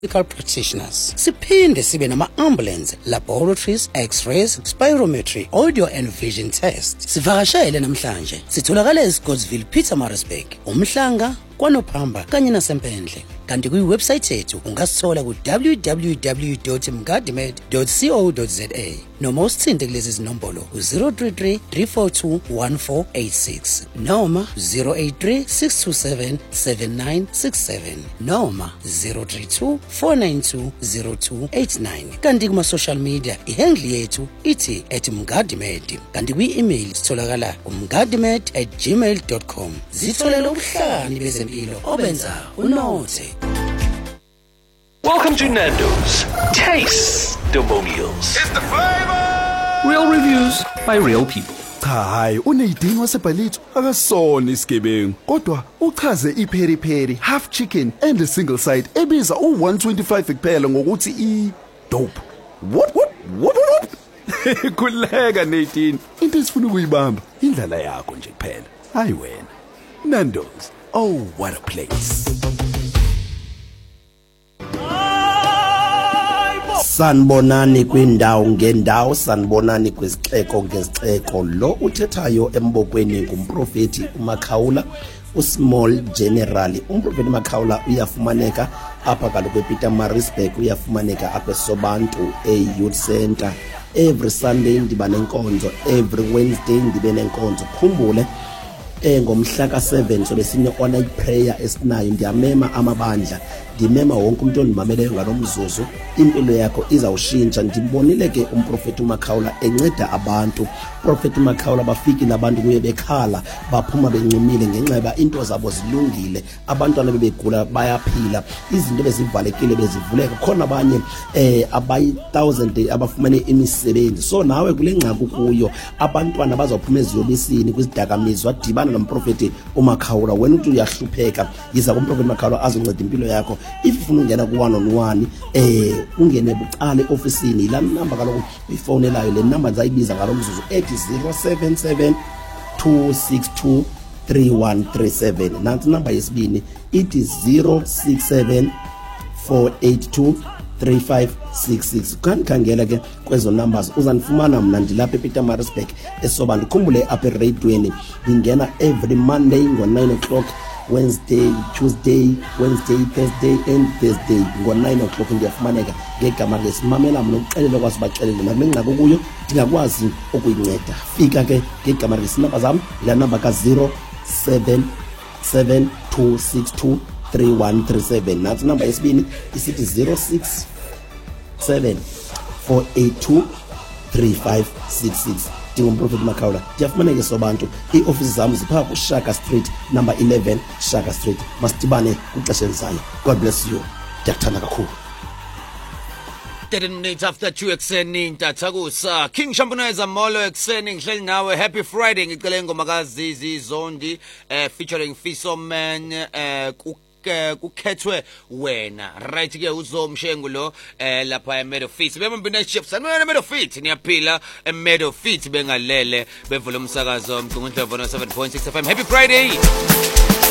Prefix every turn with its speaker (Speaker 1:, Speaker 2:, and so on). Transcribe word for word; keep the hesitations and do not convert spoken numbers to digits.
Speaker 1: medical practitioners. Siphinde sibe nama-ambulance, laboratories, x-rays, spirometry, audio and vision tests. Sivakashele namhlanje. Sitholakala eScottsville, Pietermaritzburg, uMhlanga, kwaNophamba kanye naseMphendle. Kanti kwi-website yethu ungasithola ku w w w dot mgadimed dot co dot za noma usithinte kulezi zinombolo zero three three, three four two, one four eight six noma zero eight three, six two seven, seven nine six seven noma zero three two, four nine two, zero two eight nine. Kanti kuma-social media ihandle yethu ithi at mgadimed. Kanti kwi-email sitholakala umgadimed at gmail dot com. Zitholele ubuhlani bezempilo obenza unothe.
Speaker 2: Welcome to Nando's Taste Domonials.
Speaker 3: It's the flavor!
Speaker 2: Real reviews by real people.
Speaker 4: Cha hayi uneyidini wasebhalitho akasona isigebengu kodwa uchaze ipheri pheri half chicken and a single side ebiza u one twenty-five kuphela ngokuthi i dope. What what what what? Kuleka neyidini into esifuna ukuyibamba indlela yakho nje kuphela. Hayi wena. Nando's. Oh what a place.
Speaker 5: Sanibonani kwindawo ngendawo, sanibonani kwizixeko ngezixeko. Lo uthethayo embokweni ngumprofeti uMakhawula, uSmall General. Umprofeti uMakhawula uyafumaneka apha kaloku ePietermaritzburg, uyafumaneka apha eSobantu eYouth Center. Every Sunday ndiba nenkonzo, every Wednesday ndibe nenkonzo. Khumbule eh ngomhla ka seven so besine honor prayer esinayo, ndiyamema amabandla, ndimema wonke umuntu ondimameleyo ngalomzuzu. Impilo yakho izawushintsha. Ndibonile ke umprofeti uMakhawula enceda abantu. Prophet uMakhawula bafikile abantu kuye bekhala, baphuma bencimile ngenxeba into zabo zilungile, abantwana bebegula bayaphila, izinto bezivalekile bezivuleka. Khona abanye eh abayi one thousand abafumene imisebenzi. So nawe kule ngxaki kuyo abantwana bazawuphuma eziyobisini kwizidakamizwa, dibana nomprofeti uMakhawula. Wena uthi uyahlupheka, yiza kumprofeti uMakhawula azonceda impilo yakho. If ufuna ungena ku one on one eh ungene bucala eofisini, la number kaloku uyifonelayo, le number ngizayibiza ngalomzuzu ethi zero seven seven, two six two, three one three seven. Nansi number yesibini ithi zero six seven, four eight two, three five six six. Kankhangela ke kwezo numbers uzanifumana mna ndilapha ePietermaritzburg eSobantu. Khumbule apha eRadweni ngingena every Monday ngo nine o'clock, Wednesday, Tuesday, Wednesday, Thursday and Thursday ngo nine o'clock ndiyafumaneka ngegama lesimamela mna uxelele kwazi baxelele nakule ngxaki kuyo ndingakwazi ukuyinceda. Fika ke ngegama lesinamba zami la number ka zero seven seven, two six two, three one three seven. Nansi number yesibini isithi zero six seven, four eight two, three five six six. Ndingumprofeti uMakhawula, ndiyafumaneka eSobantu. Ii-office zami zipha ku Shaka Street number eleven, Shaka Street. Masitibane kwixesha elizayo. God bless you. Ndiyakuthanda kakhulu.
Speaker 6: thirteen minutes after two ekseni ntathakusa King Shamponizer Molo ekseni ngihleli nawe. Happy Friday. Ngicela ingoma kaZizi Zondi eh featuring Fiso Man eh kukhethwe wena right ke uzomshengu lo eh lapha eMeadow Fit bembina chips anwena eMeadow Fit niyaphila eMeadow Fit bengalele bevula umsakazo mgungundlovu no seven point six F M. Happy Friday.